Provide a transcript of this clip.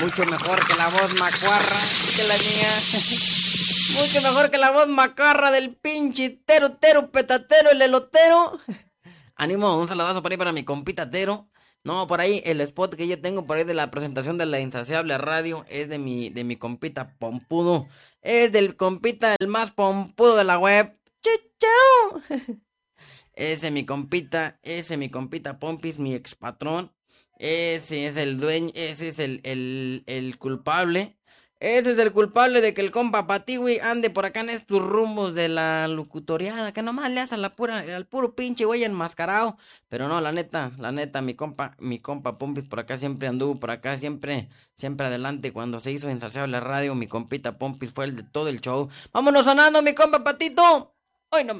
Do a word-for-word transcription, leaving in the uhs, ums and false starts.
Mucho mejor que la voz macuarra que la mía. Mucho mejor que la voz macarra del pinche tero, tero, petatero, el elotero. Ánimo, un saludazo por ahí para mi compita Tero. No, por ahí el spot que yo tengo por ahí de la presentación de la Insaciable Radio es de mi, de mi compita Pompudo. Es del compita el más pompudo de la web. ¡Chichao! Ese mi compita, ese mi compita Pompis, mi ex patrón. Ese es el dueño, ese es el, el, el culpable. Ese es el culpable de que el compa Patiwi ande por acá en estos rumbos de la locutoriada, que nomás le hace a la pura, al puro pinche güey enmascarado. Pero no, la neta, la neta, mi compa, mi compa Pompis por acá siempre anduvo, por acá siempre, siempre adelante. Cuando se hizo Insaciable Radio, mi compita Pompis fue el de todo el show. ¡Vámonos sonando, mi compa Patito! Hoy nomás.